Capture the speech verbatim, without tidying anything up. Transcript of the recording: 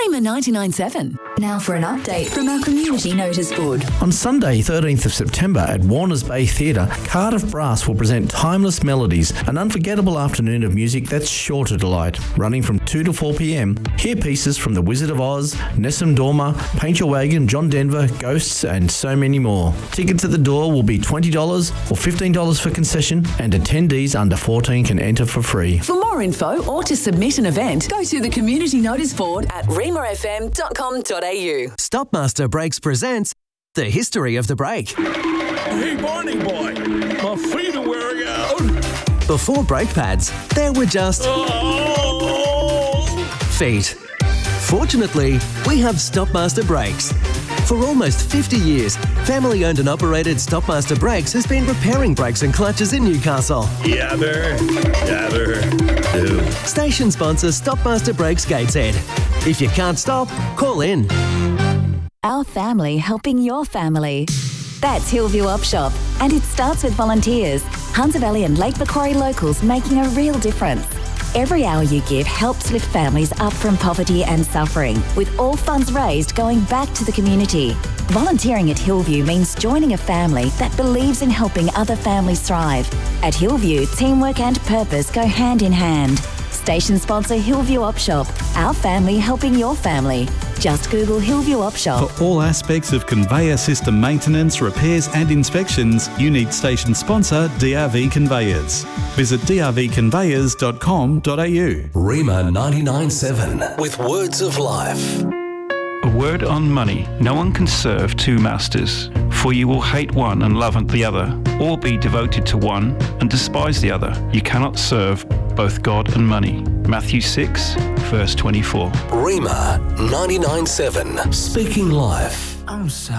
Rima ninety-nine point seven. Now for an update from our community notice board. On Sunday, thirteenth of September at Warners Bay Theatre, Cardiff Brass will present Timeless Melodies, an unforgettable afternoon of music that's sure to delight. Running from two to four p m, hear pieces from The Wizard of Oz, Nessun Dorma, Paint Your Wagon, John Denver, Ghosts and so many more. Tickets at the door will be twenty dollars or fifteen dollars for concession, and attendees under fourteen can enter for free. For more info or to submit an event, go to the community notice board at rima f m dot com dot a u. Stopmaster Brakes presents The History of the Brake. Hey, Barney boy, my feet are wearing out. Before brake pads, there were just Oh! feet. Fortunately, we have Stopmaster Brakes. For almost fifty years, family-owned and operated Stopmaster Brakes has been repairing brakes and clutches in Newcastle. Yabber, yabber, do. Station sponsor Stopmaster Brakes Gateshead. If you can't stop, call in. Our family helping your family. That's Hillview Op Shop, and it starts with volunteers. Hunter Valley and Lake Macquarie locals making a real difference. Every hour you give helps lift families up from poverty and suffering, with all funds raised going back to the community. Volunteering at Hillview means joining a family that believes in helping other families thrive. At Hillview, teamwork and purpose go hand in hand. Station sponsor Hillview Op Shop, our family helping your family. Just Google Hillview Op Shop. For all aspects of conveyor system maintenance, repairs and inspections, you need station sponsor D R V Conveyors. Visit d r v conveyors dot com dot a u. Rima ninety-nine point seven with words of life. A word on money. No one can serve two masters, for you will hate one and love the other, or be devoted to one and despise the other. You cannot serve both God and money. Matthew six, verse twenty-four. Rima ninety-nine point seven, speaking life. I'm sorry.